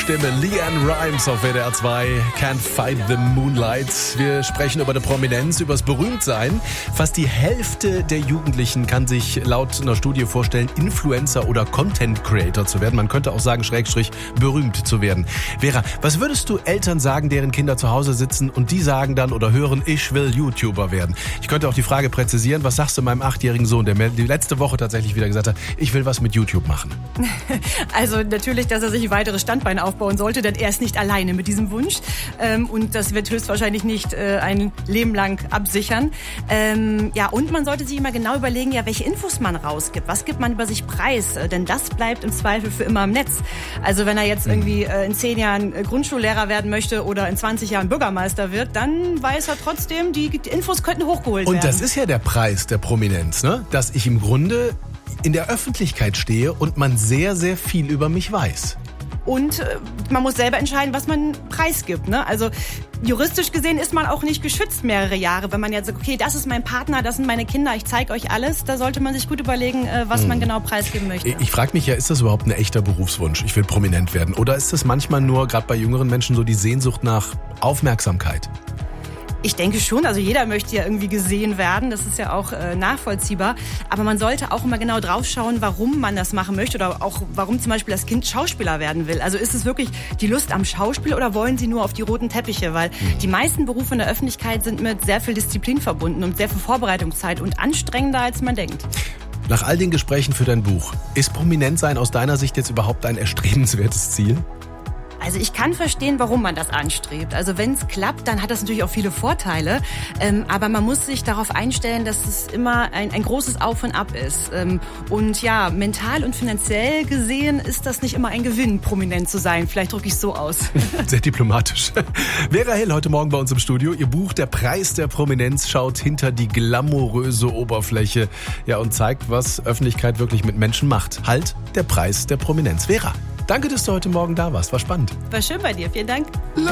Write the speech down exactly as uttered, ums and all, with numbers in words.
Stimme, LeAnn Rimes auf W D R zwei, Can't Fight the Moonlight. Wir sprechen über die Prominenz, über das Berühmtsein. Fast die Hälfte der Jugendlichen kann sich laut einer Studie vorstellen, Influencer oder Content Creator zu werden. Man könnte auch sagen, Schrägstrich, berühmt zu werden. Vera, was würdest du Eltern sagen, deren Kinder zu Hause sitzen und die sagen dann oder hören, ich will YouTuber werden? Ich könnte auch die Frage präzisieren, was sagst du meinem achtjährigen Sohn, der mir die letzte Woche tatsächlich wieder gesagt hat, ich will was mit YouTube machen? Also natürlich, dass er sich ein weiteres Standbein aufbauen sollte, denn er ist nicht alleine mit diesem Wunsch. Ähm, und das wird höchstwahrscheinlich nicht äh, ein Leben lang absichern. Ähm, ja, und man sollte sich immer genau überlegen, ja, welche Infos man rausgibt. Was gibt man über sich preis? Äh, denn das bleibt im Zweifel für immer im Netz. Also wenn er jetzt irgendwie äh, in zehn Jahren äh, Grundschullehrer werden möchte oder in zwanzig Jahren Bürgermeister wird, dann weiß er trotzdem, die, die Infos könnten hochgeholt und werden. Und das ist ja der Preis der Prominenz, ne? Dass ich im Grunde in der Öffentlichkeit stehe und man sehr, sehr viel über mich weiß. Und äh, man muss selber entscheiden, was man preisgibt. Ne? Also juristisch gesehen ist man auch nicht geschützt mehrere Jahre. Wenn man jetzt sagt, okay, das ist mein Partner, das sind meine Kinder, ich zeige euch alles, da sollte man sich gut überlegen, äh, was hm. man genau preisgeben möchte. Ich frage mich ja, ist das überhaupt ein echter Berufswunsch? Ich will prominent werden. Oder ist das manchmal nur, gerade bei jüngeren Menschen, so die Sehnsucht nach Aufmerksamkeit? Ich denke schon, also jeder möchte ja irgendwie gesehen werden, das ist ja auch äh, nachvollziehbar, aber man sollte auch immer genau drauf schauen, warum man das machen möchte oder auch warum zum Beispiel das Kind Schauspieler werden will. Also ist es wirklich die Lust am Schauspiel oder wollen sie nur auf die roten Teppiche, weil mhm. die meisten Berufe in der Öffentlichkeit sind mit sehr viel Disziplin verbunden und sehr viel Vorbereitungszeit und anstrengender, als man denkt. Nach all den Gesprächen für dein Buch, ist Prominentsein aus deiner Sicht jetzt überhaupt ein erstrebenswertes Ziel? Also ich kann verstehen, warum man das anstrebt. Also wenn es klappt, dann hat das natürlich auch viele Vorteile. Ähm, aber man muss sich darauf einstellen, dass es immer ein, ein großes Auf und Ab ist. Ähm, und ja, mental und finanziell gesehen ist das nicht immer ein Gewinn, prominent zu sein. Vielleicht drücke ich es so aus. Sehr diplomatisch. Vera Hill heute Morgen bei uns im Studio. Ihr Buch Der Preis der Prominenz schaut hinter die glamouröse Oberfläche, ja, und zeigt, was Öffentlichkeit wirklich mit Menschen macht. Halt, der Preis der Prominenz. Vera, danke, dass du heute Morgen da warst. War spannend. War schön bei dir. Vielen Dank.